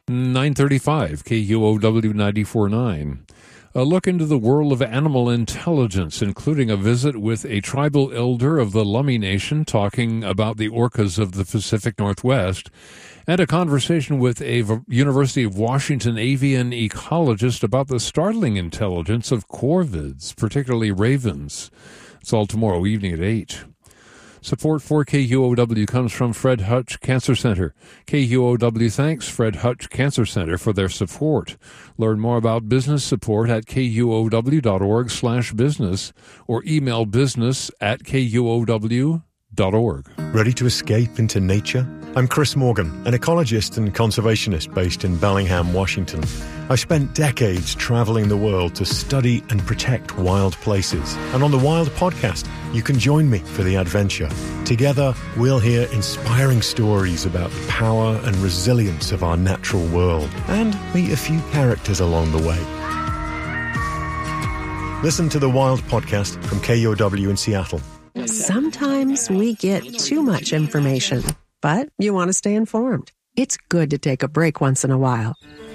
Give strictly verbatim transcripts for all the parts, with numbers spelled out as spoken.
nine thirty-five, K U O W ninety-four point nine. A look into the world of animal intelligence, including a visit with a tribal elder of the Lummi Nation talking about the orcas of the Pacific Northwest, and a conversation with a University of Washington avian ecologist about the startling intelligence of corvids, particularly ravens. It's all tomorrow evening at eight. Support for K U O W comes from Fred Hutch Cancer Center. K U O W thanks Fred Hutch Cancer Center for their support. Learn more about business support at kuow.org slash business or email business at kuow.org. Ready to escape into nature? I'm Chris Morgan, an ecologist and conservationist based in Bellingham, Washington. I've spent decades traveling the world to study and protect wild places. And on the Wild Podcast, you can join me for the adventure. Together, we'll hear inspiring stories about the power and resilience of our natural world and meet a few characters along the way. Listen to the Wild Podcast from K U O W in Seattle. Sometimes we get too much information, but you want to stay informed. It's good to take a break once in a while.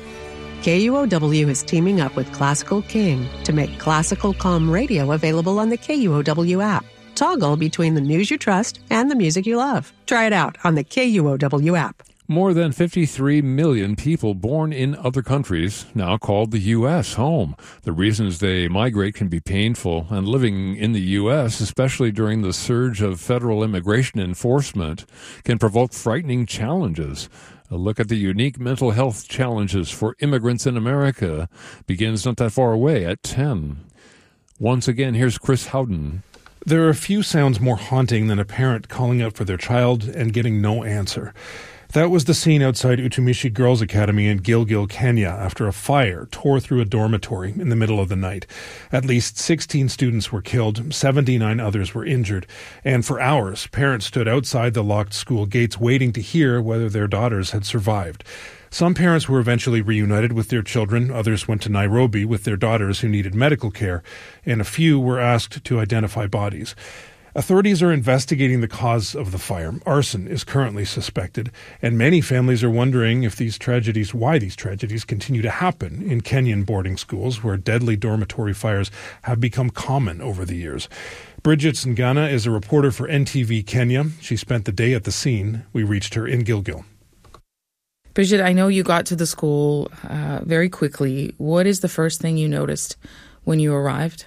K U O W is teaming up with Classical King to make Classical Calm Radio available on the K U O W app. Toggle between the news you trust and the music you love. Try it out on the K U O W app. More than fifty-three million people born in other countries now call the U S home. The reasons they migrate can be painful, and living in the U S, especially during the surge of federal immigration enforcement, can provoke frightening challenges. A look at the unique mental health challenges for immigrants in America begins not that far away at ten. Once again, here's Chris Howden. There are few sounds more haunting than a parent calling out for their child and getting no answer. That was the scene outside Utumishi Girls Academy in Gilgil, Kenya, after a fire tore through a dormitory in the middle of the night. At least sixteen students were killed, seventy-nine others were injured, and for hours, parents stood outside the locked school gates waiting to hear whether their daughters had survived. Some parents were eventually reunited with their children, others went to Nairobi with their daughters who needed medical care, and a few were asked to identify bodies. Authorities are investigating the cause of the fire. Arson is currently suspected, and many families are wondering if these tragedies, why these tragedies continue to happen in Kenyan boarding schools where deadly dormitory fires have become common over the years. Bridget Ngana is a reporter for N T V Kenya. She spent the day at the scene. We reached her in Gilgil. Bridget, I know you got to the school uh, very quickly. What is the first thing you noticed when you arrived?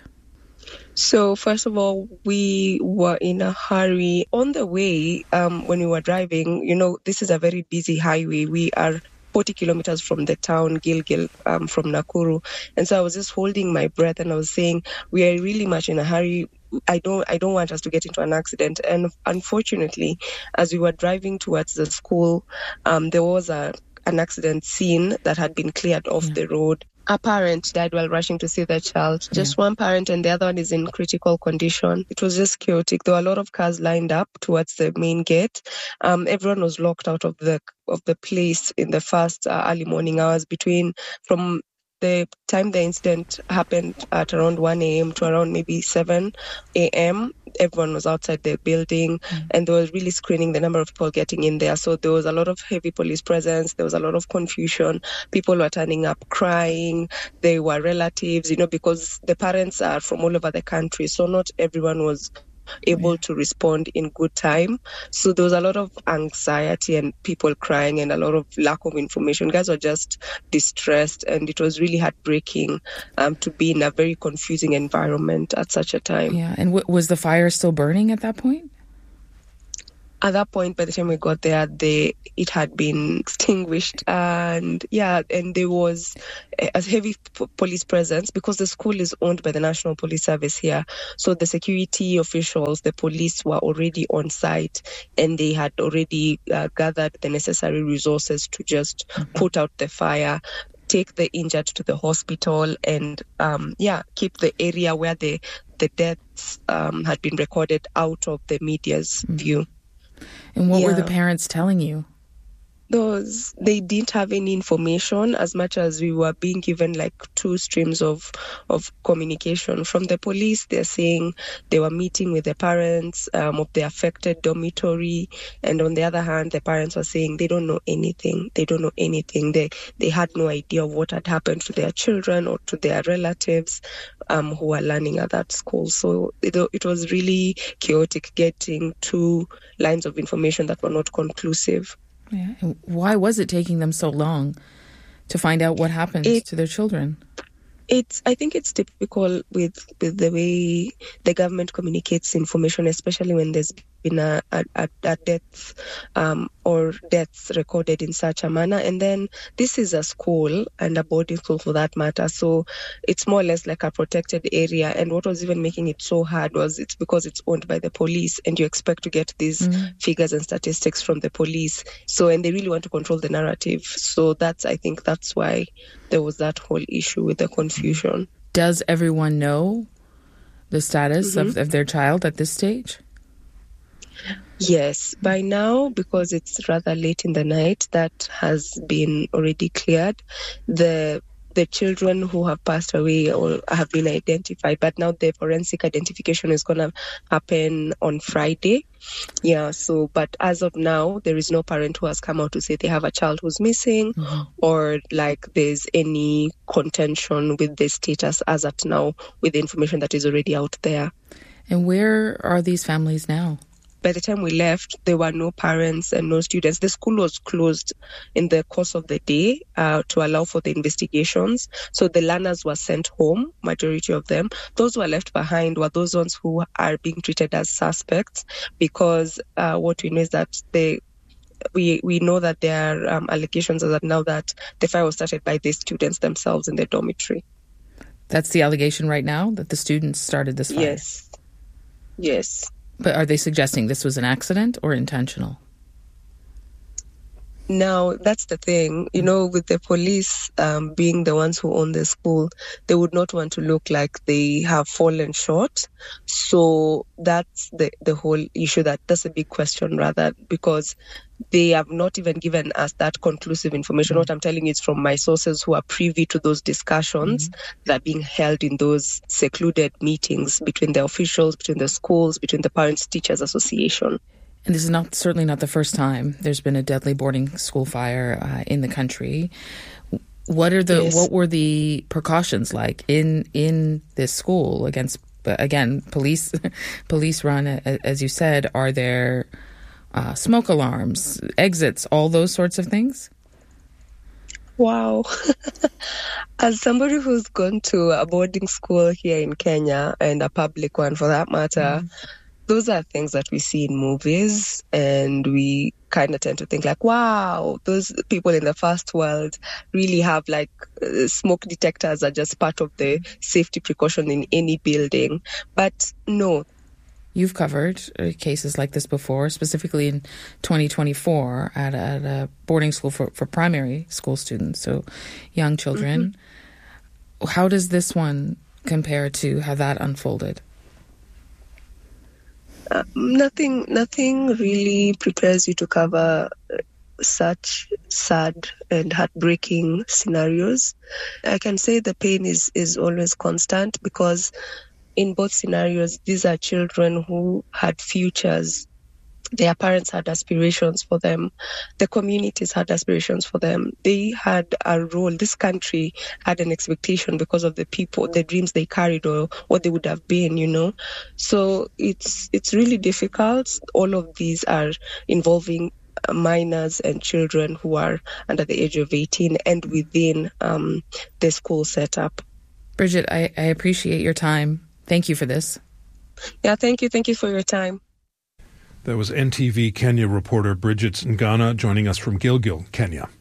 So first of all, we were in a hurry. On the way, um, when we were driving, you know, this is a very busy highway. We are forty kilometers from the town, Gilgil, um, from Nakuru. And so I was just holding my breath and I was saying, we are really much in a hurry. I don't I don't want us to get into an accident. And unfortunately, as we were driving towards the school, um, there was a an accident scene that had been cleared off yeah. the road. A parent died while rushing to see their child. Just yeah. one parent and the other one is in critical condition. It was just chaotic. There were a lot of cars lined up towards the main gate. Um, everyone was locked out of the of the place in the first uh, early morning hours between from the time the incident happened at around one a.m. to around maybe seven a.m. Everyone was outside the building mm. and they were really screening the number of people getting in there. So there was a lot of heavy police presence. There was a lot of confusion. People were turning up crying. They were relatives, you know, because the parents are from all over the country. So not everyone was able yeah. to respond in good time. So there was a lot of anxiety and people crying and a lot of lack of information. Guys were just distressed and it was really heartbreaking um, to be in a very confusing environment at such a time. Yeah, and w- was the fire still burning at that point? At that point, by the time we got there, they, it had been extinguished. And yeah, and there was a, a heavy p- police presence because the school is owned by the National Police Service here. So the security officials, the police were already on site and they had already uh, gathered the necessary resources to just mm-hmm. put out the fire, take the injured to the hospital and, um, yeah, keep the area where the, the deaths um, had been recorded out of the media's mm-hmm. view. And what yeah. were the parents telling you? those they didn't have any information as much as we were being given like two streams of of communication. From the police, they're saying they were meeting with the parents um, of the affected dormitory, and on the other hand, the parents were saying they don't know anything. They don't know anything. They they had no idea of what had happened to their children or to their relatives um, who were learning at that school. So it, it was really chaotic getting two lines of information that were not conclusive. Yeah. And why was it taking them so long to find out what happened it, to their children? It's. I think it's typical with, with the way the government communicates information, especially when there's been a, a, a death um, or deaths recorded in such a manner. And then this is a school and a boarding school for that matter. So it's more or less like a protected area. And what was even making it so hard was it's because it's owned by the police and you expect to get these mm-hmm. figures and statistics from the police. So, and they really want to control the narrative. So that's, I think that's why there was that whole issue with the confusion. Does everyone know the status mm-hmm. of, of their child at this stage? Yes, by now, because it's rather late in the night, that has been already cleared. The the children who have passed away or have been identified, but now the forensic identification is going to happen on Friday. Yeah, so, but as of now, there is no parent who has come out to say they have a child who's missing mm-hmm. or like there's any contention with the status as at now with the information that is already out there. And where are these families now? By the time we left, there were no parents and no students. The school was closed in the course of the day uh, to allow for the investigations. So the learners were sent home, majority of them. Those who were left behind were those ones who are being treated as suspects because uh, what we know is that they We we know that there are um, allegations that now that the fire was started by the students themselves in the dormitory. That's the allegation right now, that the students started this fire? Yes. Yes. But are they suggesting this was an accident or intentional? Now, that's the thing. You know, with the police um, being the ones who own the school, they would not want to look like they have fallen short. So that's the, the whole issue. That that's a big question, rather, because they have not even given us that conclusive information. Mm-hmm. What I'm telling you is from my sources who are privy to those discussions mm-hmm. that are being held in those secluded meetings between the officials, between the schools, between the Parents Teachers Association. And this is not certainly not the first time there's been a deadly boarding school fire uh, in the country. What are the yes. what were the precautions like in in this school against again police police run, as you said? Are there uh, smoke alarms, exits, all those sorts of things? Wow. As somebody who's gone to a boarding school here in Kenya, and a public one for that matter, mm. those are things that we see in movies, and we kind of tend to think like, wow, those people in the first world really have like uh, smoke detectors are just part of the safety precaution in any building. But no. You've covered uh, cases like this before, specifically in twenty twenty-four at, at a boarding school for, for primary school students, so young children. Mm-hmm. How does this one compare to how that unfolded? Uh, nothing, nothing really prepares you to cover such sad and heartbreaking scenarios. I can say the pain is, is always constant because in both scenarios, these are children who had futures. Their parents had aspirations for them. The communities had aspirations for them. They had a role. This country had an expectation because of the people, the dreams they carried or what they would have been, you know. So it's it's really difficult. All of these are involving minors and children who are under the age of eighteen and within um, the school setup. Bridget, I, I appreciate your time. Thank you for this. Yeah, thank you. Thank you for your time. That was N T V Kenya reporter Bridget Ngana joining us from Gilgil, Kenya.